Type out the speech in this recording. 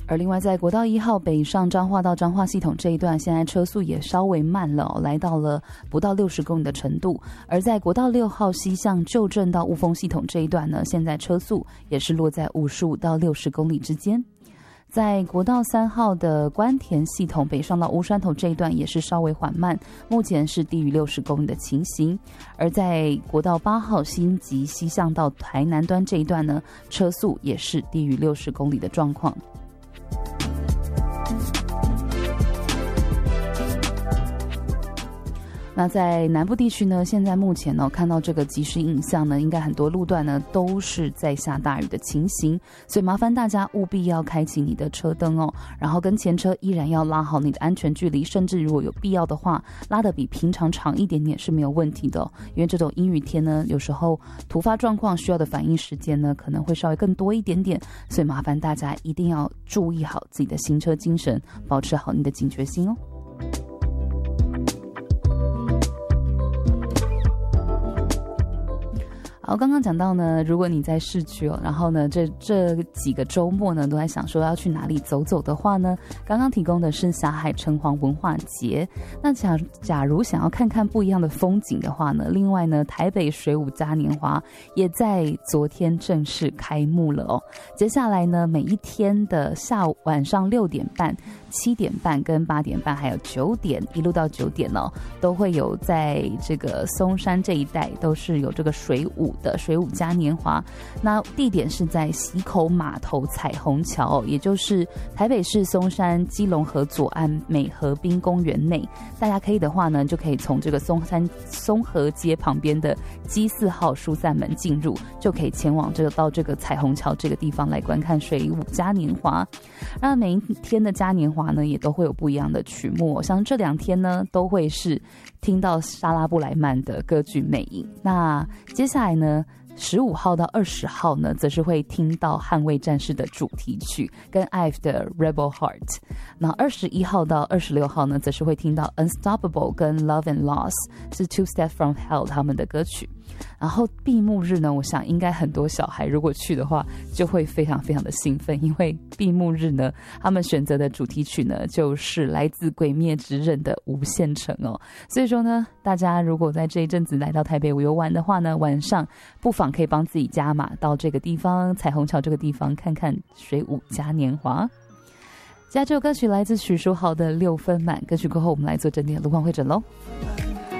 而另外在国道1号北上彰化到彰化系统这一段，现在车速也稍微慢了来到了不到60公里的程度。而在国道6号西向旧镇到雾峰系统这一段呢，现在车速也是落在55到60公里之间。在国道3号的关田系统北上到乌山头这一段也是稍微缓慢，目前是低于60公里的情形。而在国道8号新集西向到台南端这一段呢，车速也是低于60公里的状况。那在南部地区呢，现在目前看到这个即时影像呢，应该很多路段呢都是在下大雨的情形，所以麻烦大家务必要开启你的车灯然后跟前车依然要拉好你的安全距离，甚至如果有必要的话，拉得比平常长一点点是没有问题的因为这种阴雨天呢，有时候突发状况需要的反应时间呢可能会稍微更多一点点，所以麻烦大家一定要注意好自己的行车精神，保持好你的警觉心哦。好，刚刚讲到呢，如果你在市区然后呢，这几个周末呢都在想说要去哪里走走的话呢，刚刚提供的是霞海城隍文化节。那假如想要看看不一样的风景的话呢，另外呢，台北水舞嘉年华也在昨天正式开幕了接下来呢，每一天的晚上6点半、7点半跟8点半，还有9点，一路到9点都会有在这个松山这一带都是有这个水舞嘉年华。那地点是在溪口码头彩虹桥也就是台北市松山基隆河左岸美河滨公园内。大家可以的话呢，就可以从这个松河街旁边的基4号疏散门进入，就可以前往到这个彩虹桥这个地方来观看水舞嘉年华。那每一天的嘉年华呢，也都会有不一样的曲目像这2天呢，都会是听到莎拉布莱曼的歌剧魅影。那接下来呢，15号到20号呢，则是会听到捍卫战士的主题曲跟 IVE 的 Rebel Heart。 那21号到26号呢，则是会听到 Unstoppable 跟 Love and Loss 是 Two Steps from Hell 他们的歌曲。然后闭幕日呢，我想应该很多小孩如果去的话就会非常非常的兴奋，因为闭幕日呢，他们选择的主题曲呢就是来自鬼灭之刃的无限城所以说呢，大家如果在这一阵子来到台北游玩的话呢，晚上不妨可以帮自己加码到这个地方彩虹桥这个地方看看水舞嘉年华。接下来这首歌曲来自许书豪的6分满，歌曲过后我们来做整体的路况会诊咯。